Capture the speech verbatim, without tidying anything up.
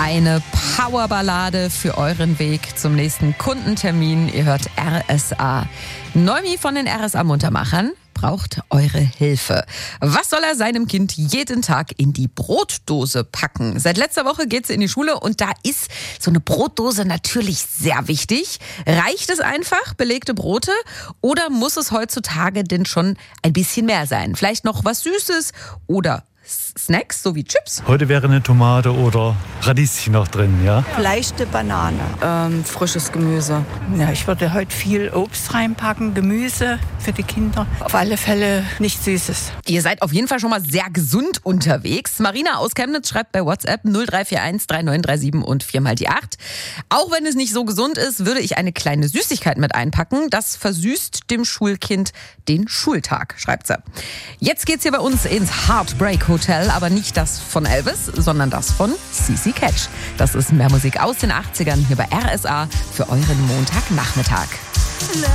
Eine Powerballade für euren Weg zum nächsten Kundentermin. Ihr hört R S A. Noemi von den R S A Muntermachern braucht eure Hilfe. Was soll er seinem Kind jeden Tag in die Brotdose packen? Seit letzter Woche geht sie in die Schule und da ist so eine Brotdose natürlich sehr wichtig. Reicht es einfach, belegte Brote, oder muss es heutzutage denn schon ein bisschen mehr sein? Vielleicht noch was Süßes oder Snacks, so wie Chips? Heute wäre eine Tomate oder Radieschen noch drin, ja? Leichte Banane. Ähm, frisches Gemüse. Ja, ich würde heute viel Obst reinpacken, Gemüse für die Kinder. Auf alle Fälle nichts Süßes. Ihr seid auf jeden Fall schon mal sehr gesund unterwegs. Marina aus Chemnitz schreibt bei WhatsApp null drei vier eins drei neun drei sieben und vier mal die acht. Auch wenn es nicht so gesund ist, würde ich eine kleine Süßigkeit mit einpacken. Das versüßt dem Schulkind den Schultag, schreibt sie. Jetzt geht's hier bei uns ins Heartbreak Hotel, aber nicht das von Elvis, sondern das von C C Catch. Das ist mehr Musik aus den achtzigern hier bei R S A für euren Montagnachmittag.